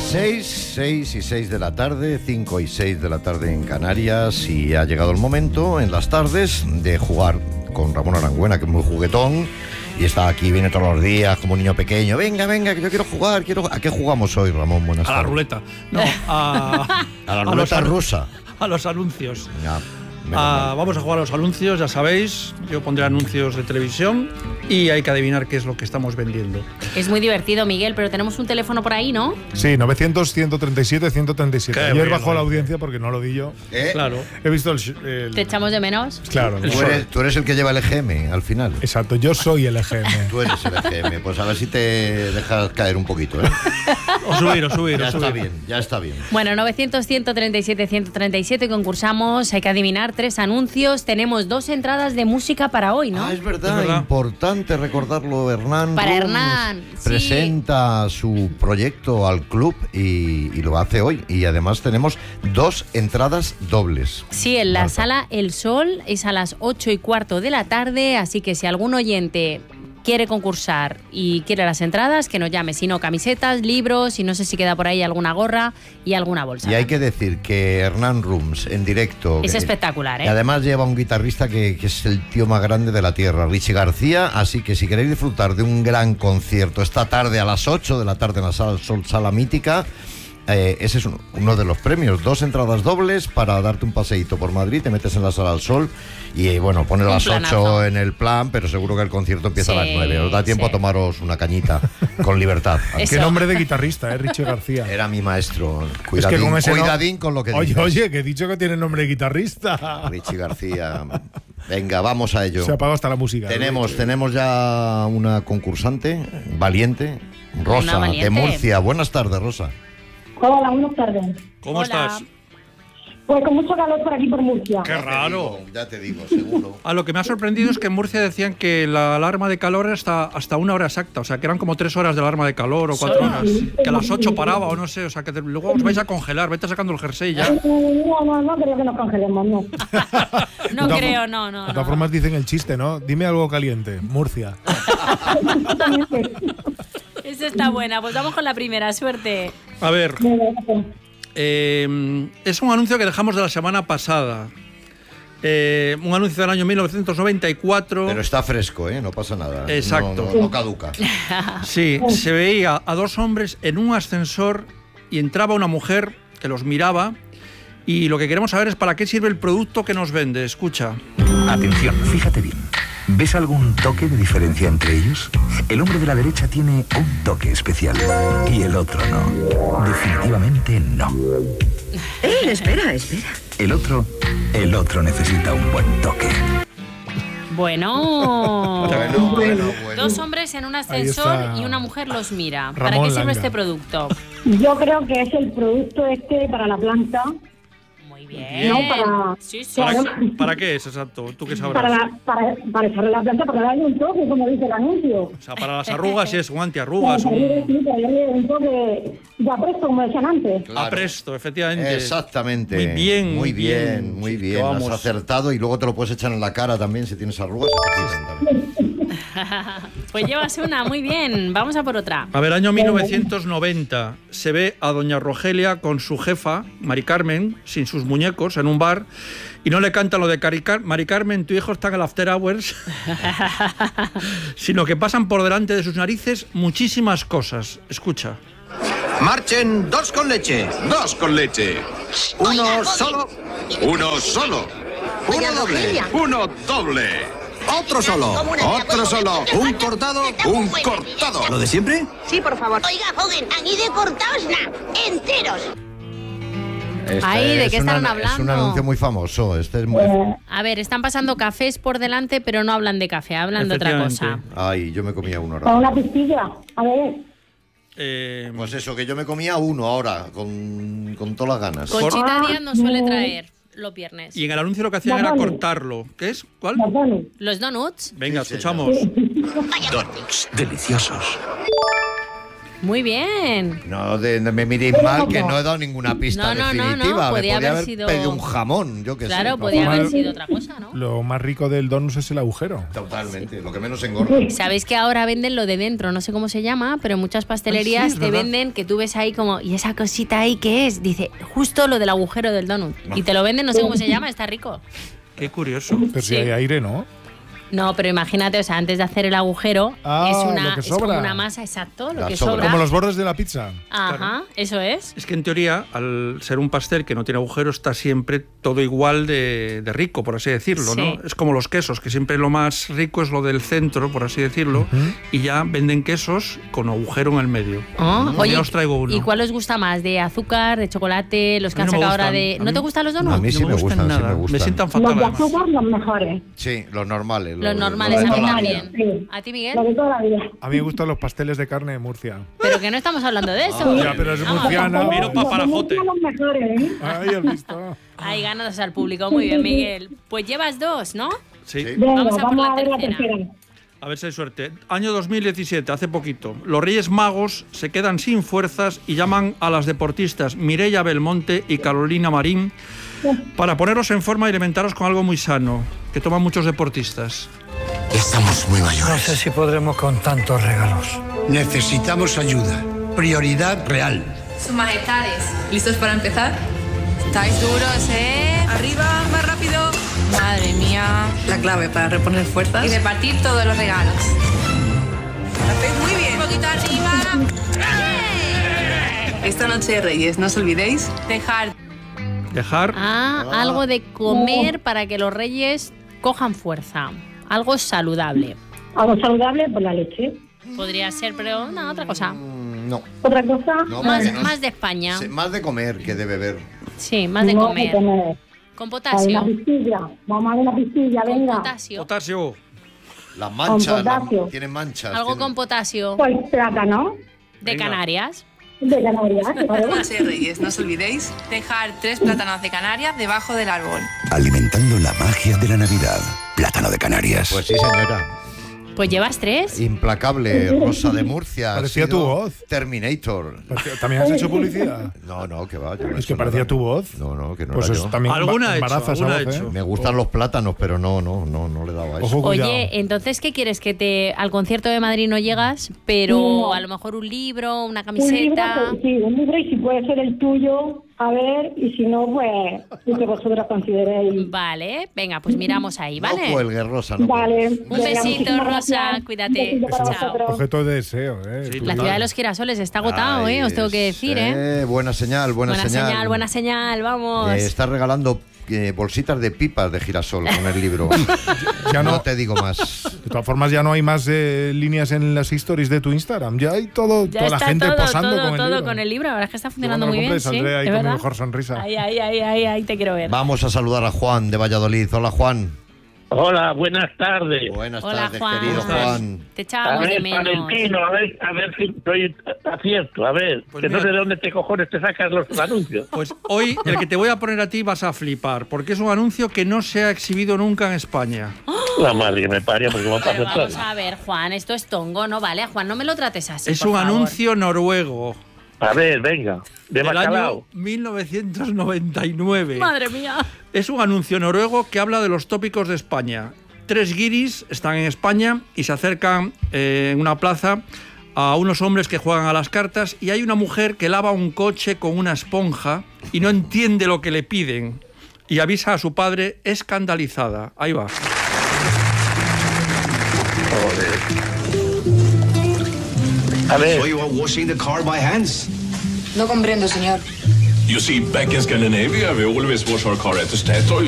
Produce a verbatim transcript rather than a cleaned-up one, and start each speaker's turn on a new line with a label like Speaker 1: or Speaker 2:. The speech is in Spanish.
Speaker 1: seis, seis y seis de la tarde, cinco y seis de la tarde en Canarias, y ha llegado el momento en las tardes de jugar con Ramón Arangüena, que es muy juguetón y está aquí, viene todos los días como un niño pequeño. Venga, venga, que yo quiero jugar, quiero... ¿A qué jugamos hoy, Ramón? Buenas tardes.
Speaker 2: A la ruleta. No, a...
Speaker 1: a la ruleta
Speaker 2: a los,
Speaker 1: rusa.
Speaker 2: A los anuncios.
Speaker 1: Ya.
Speaker 2: Ah, vamos a jugar a los anuncios, ya sabéis. Yo pondré anuncios de televisión y hay que adivinar qué es lo que estamos vendiendo.
Speaker 3: Es muy divertido, Miguel, pero tenemos un teléfono por ahí, ¿no?
Speaker 4: Sí, novecientos, ciento treinta y siete, ciento treinta y siete.
Speaker 2: Qué
Speaker 4: Ayer
Speaker 2: bien,
Speaker 4: bajó la
Speaker 2: bien.
Speaker 4: audiencia porque no lo di yo.
Speaker 1: ¿Eh?
Speaker 2: Claro.
Speaker 4: He visto el... el...
Speaker 3: ¿Te echamos de menos?
Speaker 4: Claro.
Speaker 1: Tú eres, tú eres el que lleva el E G M al final.
Speaker 4: Exacto, yo soy el E G M.
Speaker 1: Tú eres el E G M. Pues a ver si te dejas caer un poquito, ¿eh?
Speaker 2: O subir, o subir,
Speaker 1: Ya
Speaker 2: o subir.
Speaker 1: está bien, ya está bien.
Speaker 3: Bueno, novecientos, ciento treinta y siete, ciento treinta y siete concursamos, hay que adivinar tres anuncios. Tenemos dos entradas de música para hoy, ¿no?
Speaker 1: Ah, es verdad,
Speaker 2: Es verdad.
Speaker 1: Importante recordarlo, Hernán.
Speaker 3: Para
Speaker 1: Rums
Speaker 3: Hernán, sí.
Speaker 1: Presenta su proyecto al club y, y lo hace hoy. Y además tenemos dos entradas dobles.
Speaker 3: Sí, en la
Speaker 1: Marta.
Speaker 3: sala El Sol es a las ocho y cuarto de la tarde, así que si algún oyente quiere concursar y quiere las entradas, que nos llame. Si no, camisetas, libros, y no sé si queda por ahí alguna gorra y alguna bolsa.
Speaker 1: Y hay que decir que Hernán Rums, en directo...
Speaker 3: Es
Speaker 1: que-
Speaker 3: espectacular,
Speaker 1: Y
Speaker 3: ¿eh?
Speaker 1: además lleva un guitarrista que, que es el tío más grande de la tierra, Richie García. Así que si queréis disfrutar de un gran concierto esta tarde a las ocho de la tarde en la Sala Sol, Sala Mítica, eh, ese es uno, uno de los premios. Dos entradas dobles para darte un paseíto por Madrid, te metes en la Sala del Sol y eh, bueno, pones
Speaker 3: Un
Speaker 1: las
Speaker 3: planazo.
Speaker 1: ocho en el plan, pero seguro que el concierto empieza
Speaker 3: Sí,
Speaker 1: a las nueve. Os da tiempo
Speaker 3: sí.
Speaker 1: a tomaros una cañita con libertad.
Speaker 3: Eso.
Speaker 4: Qué nombre de guitarrista, ¿eh? Richie García.
Speaker 1: Era mi maestro.
Speaker 4: Es
Speaker 1: Cuidadín,
Speaker 4: que con ese no-
Speaker 1: cuidadín con lo que
Speaker 4: Oye,
Speaker 1: dices.
Speaker 4: oye, que he dicho que tiene nombre de guitarrista.
Speaker 1: Richie García. Venga, vamos a ello.
Speaker 4: Se ha apagado hasta la música.
Speaker 1: Tenemos, tenemos ya una concursante valiente, Rosa,
Speaker 3: Una valiente.
Speaker 1: de Murcia. Buenas tardes, Rosa.
Speaker 5: Hola, buenas tardes.
Speaker 2: ¿Cómo
Speaker 3: Hola.
Speaker 2: estás?
Speaker 5: Pues con mucho calor por aquí por Murcia.
Speaker 2: Qué raro.
Speaker 1: Ya te digo, seguro.
Speaker 2: A lo que me ha sorprendido es que en Murcia decían que la alarma de calor era hasta, hasta una hora exacta, o sea, que eran como tres horas de alarma de calor o cuatro horas, que a las ocho paraba o no sé, o sea, que te- luego os vais a congelar, vete sacando el jersey ya.
Speaker 5: No, no, no creo que nos congelemos, no.
Speaker 3: No
Speaker 4: De todas
Speaker 3: creo,
Speaker 4: for-
Speaker 3: no, no.
Speaker 4: De
Speaker 3: no.
Speaker 4: todas formas dicen el chiste, ¿no? Dime algo caliente. Murcia.
Speaker 3: Esa está buena, pues vamos con la primera, suerte.
Speaker 2: A ver, eh, es un anuncio que dejamos de la semana pasada. Eh, un anuncio del año mil novecientos noventa y cuatro.
Speaker 1: Pero está fresco, ¿eh? No pasa nada.
Speaker 2: Exacto.
Speaker 1: No, no, no caduca.
Speaker 2: Sí, se veía a dos hombres en un ascensor y entraba una mujer que los miraba. Y lo que queremos saber es para qué sirve el producto que nos vende. Escucha.
Speaker 6: Atención, fíjate bien. ¿Ves algún toque de diferencia entre ellos? El hombre de la derecha tiene un toque especial y el otro no. Definitivamente no.
Speaker 7: Eh, espera, espera.
Speaker 6: El otro, el otro necesita un buen toque.
Speaker 3: Bueno.
Speaker 1: Bueno, bueno, bueno.
Speaker 3: Dos hombres en un ascensor
Speaker 4: está
Speaker 3: y una mujer los mira. ¿Para
Speaker 4: Ramón
Speaker 3: qué sirve
Speaker 4: Langa.
Speaker 3: este producto?
Speaker 5: Yo creo que es el producto este para la planta,
Speaker 3: Muy bien.
Speaker 5: no para,
Speaker 3: Sí, sí.
Speaker 2: ¿Para,
Speaker 5: Claro.
Speaker 2: para qué es exacto? ¿Tú qué
Speaker 5: para,
Speaker 2: sabrás?
Speaker 5: la, para, para echarle la planta, para darle un toque, como dice el anuncio.
Speaker 2: O sea, para las arrugas es un
Speaker 5: Para
Speaker 2: antiarrugas,
Speaker 5: darle,
Speaker 2: un
Speaker 5: sí, para darle un toque ya presto, como decían antes.
Speaker 1: Claro.
Speaker 2: apresto, efectivamente.
Speaker 1: Exactamente.
Speaker 2: Muy bien,
Speaker 1: muy
Speaker 2: muy
Speaker 1: bien,
Speaker 2: bien.
Speaker 1: muy
Speaker 2: Sí,
Speaker 1: bien.
Speaker 2: que
Speaker 1: Has
Speaker 2: vamos.
Speaker 1: acertado y luego te lo puedes echar en la cara también si tienes arrugas. se te quitan también.
Speaker 3: Pues llevas una, muy bien. Vamos a por otra.
Speaker 2: A ver, año mil novecientos noventa. Se ve a doña Rogelia con su jefa, Mari Carmen, sin sus muñecos, en un bar. Y no le canta lo de Cari Car- Mari Carmen, tu hijo está en el after hours. Sino que pasan por delante de sus narices muchísimas cosas. Escucha.
Speaker 8: Marchen dos con leche.
Speaker 9: Dos con leche.
Speaker 8: Uno solo.
Speaker 9: Uno solo.
Speaker 8: Uno doble.
Speaker 9: Uno doble.
Speaker 8: Otro solo.
Speaker 9: Otro solo.
Speaker 8: Un cortado.
Speaker 9: Un cortado.
Speaker 8: ¿Lo de siempre?
Speaker 7: Sí, por favor.
Speaker 10: Oiga, joven, aquí de cortaos na, enteros.
Speaker 1: Este
Speaker 3: Ay, ¿de
Speaker 1: es
Speaker 3: qué
Speaker 1: una-
Speaker 3: estaban
Speaker 1: Es un
Speaker 3: hablando?
Speaker 1: anuncio muy famoso. Este es muy...
Speaker 5: Eh,
Speaker 3: A ver, están pasando cafés por delante, pero no hablan de café, hablan de otra cosa.
Speaker 2: Efectivamente.
Speaker 1: Ay, yo me comía uno
Speaker 5: para
Speaker 1: ahora.
Speaker 5: una pistilla. A ver,
Speaker 2: Eh,
Speaker 1: Pues eso, que yo me comía uno ahora, con, con todas las ganas.
Speaker 3: Conchita
Speaker 5: Ah,
Speaker 3: Díaz nos suele
Speaker 5: no.
Speaker 3: traer los viernes.
Speaker 2: y en el anuncio lo que hacían
Speaker 5: No
Speaker 2: era
Speaker 5: vale.
Speaker 2: cortarlo. ¿Qué es? ¿Cuál?
Speaker 5: los donuts.
Speaker 3: Los donuts.
Speaker 2: Venga,
Speaker 1: Sí,
Speaker 2: escuchamos.
Speaker 6: Donuts deliciosos.
Speaker 3: Muy bien.
Speaker 1: No de, de me miréis mal, que no he dado ninguna pista
Speaker 3: No, no, no,
Speaker 1: definitiva.
Speaker 3: no,
Speaker 1: Me
Speaker 3: podía
Speaker 1: podía
Speaker 3: haber
Speaker 1: haber
Speaker 3: sido-
Speaker 1: pedido un jamón, yo que sé.
Speaker 3: Claro,
Speaker 1: no
Speaker 3: podía
Speaker 1: sé.
Speaker 3: haber sido otra cosa, ¿no?
Speaker 4: Lo más rico del donus es el agujero.
Speaker 1: Totalmente, lo que menos engorda.
Speaker 3: Sabéis que ahora venden lo de dentro, no sé cómo se llama, pero en muchas pastelerías
Speaker 2: Ay, sí, es
Speaker 3: te
Speaker 2: verdad.
Speaker 3: venden que tú ves ahí como, ¿y esa cosita ahí qué es? Dice, justo lo del agujero del donut. Y te lo venden, no sé cómo se llama, está rico.
Speaker 2: Qué curioso.
Speaker 4: Pero si
Speaker 3: Sí.
Speaker 4: hay aire, ¿no?
Speaker 3: No, pero imagínate, o sea, antes de hacer el agujero,
Speaker 4: Ah,
Speaker 3: es, una,
Speaker 4: lo que
Speaker 3: es como
Speaker 4: sobra.
Speaker 3: una masa, exacto, lo
Speaker 1: La
Speaker 3: que
Speaker 1: sobra.
Speaker 3: sobra.
Speaker 4: Como los bordes de la pizza.
Speaker 3: Ajá, eso es.
Speaker 2: Es que en teoría, al ser un pastel que no tiene agujero, está siempre todo igual de, de rico, por así decirlo,
Speaker 3: Sí.
Speaker 2: ¿no? Es como los quesos, que siempre lo más rico es lo del centro, por así decirlo, y ya venden quesos con agujero en el medio.
Speaker 3: Oh,
Speaker 2: Ya
Speaker 3: oye,
Speaker 2: os traigo uno.
Speaker 3: ¿y cuál os gusta más? ¿De azúcar, de chocolate, los que
Speaker 2: A mí
Speaker 3: han
Speaker 2: no me
Speaker 3: sacado ahora
Speaker 2: gustan.
Speaker 3: de...
Speaker 2: A
Speaker 3: ¿No
Speaker 2: mí-
Speaker 3: te gustan los donuts?
Speaker 1: A mí sí
Speaker 2: no
Speaker 1: me gustan, sí
Speaker 2: nada.
Speaker 1: me gustan.
Speaker 2: sientan
Speaker 5: Los
Speaker 2: fatal,
Speaker 5: de
Speaker 2: además.
Speaker 5: azúcar, los mejores.
Speaker 1: Sí, los normales.
Speaker 3: Los normales,
Speaker 1: de
Speaker 3: a mí
Speaker 1: toda la
Speaker 3: también.
Speaker 1: vida.
Speaker 5: Sí.
Speaker 3: ¿A ti,
Speaker 5: Lo
Speaker 3: Miguel?
Speaker 5: de toda la vida.
Speaker 4: A mí me gustan los pasteles de carne de Murcia.
Speaker 3: Pero que no estamos hablando de eso.
Speaker 4: Ya, pero es
Speaker 3: Vamos.
Speaker 4: murciana.
Speaker 2: Miro pa'
Speaker 5: Los de
Speaker 2: Farajote.
Speaker 5: Murcia, los mejores, ¿eh?
Speaker 4: Ay, has visto.
Speaker 3: Ahí ganas al público. Muy bien, Miguel. Pues llevas dos, ¿no?
Speaker 2: Sí.
Speaker 1: Sí.
Speaker 5: Venga,
Speaker 3: Vamos a por
Speaker 5: vamos
Speaker 3: la
Speaker 5: a ver la
Speaker 3: tercera.
Speaker 5: tercera.
Speaker 2: A ver si hay suerte. Año dos mil diecisiete, hace poquito. Los Reyes Magos se quedan sin fuerzas y llaman a las deportistas Mireia Belmonte y Carolina Marín para ponerlos en forma y alimentaros con algo muy sano, que toman muchos deportistas.
Speaker 8: Estamos muy
Speaker 11: No
Speaker 8: mayores.
Speaker 11: sé si podremos con tantos regalos.
Speaker 8: Necesitamos ayuda. Prioridad real.
Speaker 12: Sus majestades, ¿listos para empezar? ¿Estáis duros, eh? Arriba, más rápido. Madre mía. La clave para reponer fuerzas. Y repartir todos los regalos. Lo hacéis muy bien. Un poquito arriba. Esta noche de Reyes, no os olvidéis dejar
Speaker 2: Dejar
Speaker 3: Ah, algo de comer para que los reyes cojan fuerza. Algo saludable.
Speaker 5: Algo saludable, pues la leche.
Speaker 3: Podría ser, pero no, otra cosa.
Speaker 1: Mm, No.
Speaker 5: Otra cosa,
Speaker 1: No,
Speaker 3: Más,
Speaker 1: porque no-
Speaker 3: más de España.
Speaker 1: Sí, más de comer que de beber.
Speaker 3: Sí, más de
Speaker 5: no
Speaker 3: comer.
Speaker 5: se comer.
Speaker 3: Con
Speaker 5: Hay
Speaker 3: potasio.
Speaker 5: una pistilla. Vamos a ver una pistilla,
Speaker 3: Con
Speaker 5: venga.
Speaker 3: potasio.
Speaker 2: potasio.
Speaker 1: Las manchas, las-
Speaker 5: potasio.
Speaker 1: tienen manchas.
Speaker 3: Algo
Speaker 1: tienen-
Speaker 3: con potasio.
Speaker 5: Pues plátano.
Speaker 3: De
Speaker 2: Venga.
Speaker 3: Canarias.
Speaker 5: De Canarias, claro.
Speaker 12: noche de Reyes, no os olvidéis dejar tres plátanos de Canarias debajo del árbol.
Speaker 6: Alimentando la magia de la Navidad. Plátano de Canarias.
Speaker 1: Pues sí, señora.
Speaker 3: Pues llevas tres.
Speaker 1: Implacable, Rosa de Murcia. ha
Speaker 4: Parecía
Speaker 1: sido
Speaker 4: tu voz.
Speaker 1: Terminator.
Speaker 4: Parecía- ¿También has hecho publicidad?
Speaker 1: No, no, que va. yo no he
Speaker 4: Es que
Speaker 1: hecho
Speaker 4: parecía
Speaker 1: nada.
Speaker 4: tu voz.
Speaker 1: No, no, que no
Speaker 4: Pues
Speaker 1: era
Speaker 4: eso
Speaker 1: yo.
Speaker 4: también
Speaker 2: Alguna ha hecho,
Speaker 4: embaraza esa
Speaker 2: alguna ha
Speaker 4: voz, ¿eh?
Speaker 2: hecho.
Speaker 1: Me gustan los plátanos, pero no, no, no, no le daba eso.
Speaker 4: Ojo, cuidado.
Speaker 3: Oye, entonces, ¿qué quieres? Que te al concierto de Madrid no llegas, pero
Speaker 5: No.
Speaker 3: a lo mejor un libro, una
Speaker 5: Un libro,
Speaker 3: camiseta.
Speaker 5: pues, sí, un libro y si puede ser el tuyo, a ver, y si no, pues lo que vosotros consideréis.
Speaker 3: Vale, venga, pues miramos ahí,
Speaker 1: No
Speaker 3: ¿vale?
Speaker 1: cuelgues, Rosa. No
Speaker 5: Vale.
Speaker 3: Un
Speaker 5: venga,
Speaker 3: besito,
Speaker 5: muchísimas
Speaker 3: Rosa,
Speaker 5: gracias.
Speaker 3: cuídate.
Speaker 5: Un besito para
Speaker 3: Chao.
Speaker 5: vosotros.
Speaker 4: Objeto de deseo, ¿eh?
Speaker 2: Sí,
Speaker 4: Tú-
Speaker 3: La
Speaker 2: total.
Speaker 3: ciudad de los girasoles está agotado,
Speaker 1: Ay,
Speaker 3: ¿eh? Os tengo que decir,
Speaker 1: sí,
Speaker 3: ¿eh?
Speaker 1: Buena señal, buena,
Speaker 3: Buena señal, buena señal, vamos.
Speaker 1: Eh, está regalando eh, bolsitas de pipas de girasol con el libro.
Speaker 4: Ya
Speaker 1: no.
Speaker 4: no.
Speaker 1: te digo más.
Speaker 4: De todas formas, ya no hay más eh, líneas en las stories de tu Instagram. Ya hay todo,
Speaker 3: Ya
Speaker 4: toda la
Speaker 3: está
Speaker 4: gente
Speaker 3: todo,
Speaker 4: posando
Speaker 3: todo,
Speaker 4: con el
Speaker 3: todo
Speaker 4: libro.
Speaker 3: con el libro. La verdad es que está
Speaker 4: Yo
Speaker 3: funcionando
Speaker 4: cuando
Speaker 3: muy
Speaker 4: lo
Speaker 3: bien,
Speaker 4: compre
Speaker 3: sí.
Speaker 4: saldré ahí
Speaker 3: ¿es
Speaker 4: con mi
Speaker 3: verdad?
Speaker 4: mejor sonrisa.
Speaker 3: Ay, ay, ay, ay, ay, te quiero ver.
Speaker 1: Vamos a saludar a Juan de Valladolid. Hola, Juan.
Speaker 13: Hola, buenas tardes.
Speaker 1: Buenas
Speaker 3: Hola,
Speaker 1: tardes,
Speaker 3: Juan.
Speaker 1: querido Juan.
Speaker 3: Te
Speaker 13: A
Speaker 3: echábamos de
Speaker 13: ver,
Speaker 3: menos.
Speaker 13: Valentino, a ver, a ver si estoy acierto. A ver,
Speaker 2: Pues
Speaker 13: que no
Speaker 2: mira.
Speaker 13: sé de dónde te cojones te sacas los anuncios.
Speaker 2: Pues hoy el que te voy a poner a ti vas a flipar, porque es un anuncio que no se ha exhibido nunca en España.
Speaker 13: La madre que me parió, porque me
Speaker 3: Pero
Speaker 13: pasa
Speaker 3: vamos
Speaker 13: todo.
Speaker 3: a ver, Juan, esto es tongo, ¿no? Vale, Juan, no me lo trates así.
Speaker 2: Es
Speaker 3: por
Speaker 2: un
Speaker 3: favor.
Speaker 2: anuncio noruego
Speaker 13: A ver, venga, de
Speaker 2: del año
Speaker 13: bacalao.
Speaker 2: mil novecientos noventa y nueve.
Speaker 3: Madre mía.
Speaker 2: Es un anuncio noruego que habla de los tópicos de España. Tres guiris están en España y se acercan eh, en una plaza a unos hombres que juegan a las cartas y hay una mujer que lava un coche con una esponja y no entiende lo que le piden y avisa a su padre escandalizada. Ahí va.
Speaker 13: A ver.
Speaker 14: So you are washing the car by hands?
Speaker 12: No comprendo, señor.
Speaker 15: You see, back in Scandinavia, we always wash our car at the Statoil.